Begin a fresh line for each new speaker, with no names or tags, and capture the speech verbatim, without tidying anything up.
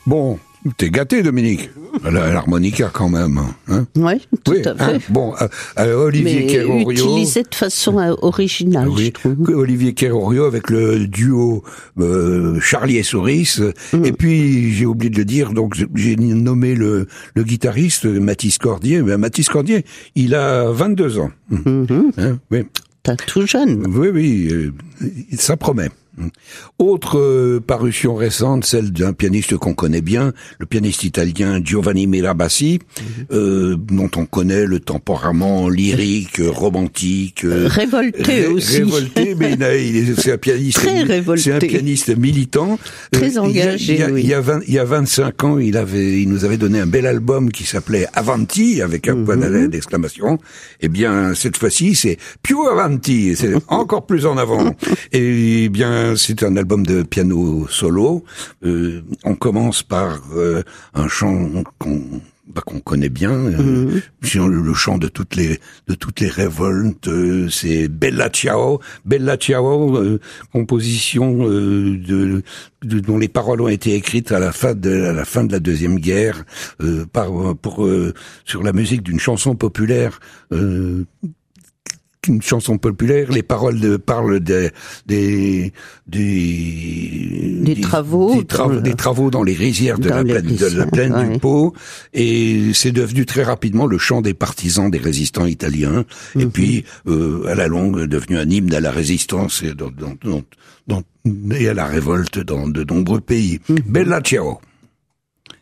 Bon, t'es gâté, Dominique. L'harmonica, quand même. Hein,
ouais, tout
oui,
à fait.
Hein, bon, alors Olivier Kerrorio...
utilisé de façon originale,
oui,
je trouve.
Olivier Kerrorio avec le duo euh, Charlie et Souris. Mm. Et puis, j'ai oublié de le dire, donc j'ai nommé le, le guitariste Mathis Cordier. Ben, Mathis Cordier, il a vingt-deux ans.
Mm-hmm.
Hein, oui.
T'es tout jeune.
Oui, oui, euh, ça promet. Autre euh, parution récente, celle d'un pianiste qu'on connaît bien, le pianiste italien Giovanni Mirabassi, mmh. euh, dont on connaît le tempérament lyrique, romantique, euh,
révolté
ré-
aussi.
Révolté, mais il a, il est, c'est un pianiste,
très révolté.
C'est un pianiste militant,
très euh, engagé.
Il y a, il y a,
oui.
il y a, vingt, il y a vingt-cinq ans, il avait, il nous avait donné un bel album qui s'appelait Avanti avec un mmh. point d'exclamation. Eh bien, cette fois-ci, c'est più avanti, c'est encore plus en avant. Et bien. C'est un album de piano solo. Euh, on commence par euh, un chant qu'on bah, qu'on connaît bien, euh, mmh. le chant de toutes les de toutes les révoltes. Euh, c'est Bella Ciao, Bella Ciao, euh, composition euh, de, de dont les paroles ont été écrites à la fin de à la fin de la deuxième guerre euh, par pour euh, sur la musique d'une chanson populaire. Euh, Une chanson populaire, les paroles de, parlent des des des,
des travaux,
des, tra- des travaux dans les rizières de la plaine, de la plaine
ouais.
du Pô, et c'est devenu très rapidement le chant des partisans des résistants italiens, mm-hmm. et puis euh, à la longue devenu un hymne à la résistance et, dans, dans, dans, dans, et à la révolte dans de nombreux pays. Mm-hmm. Bella ciao.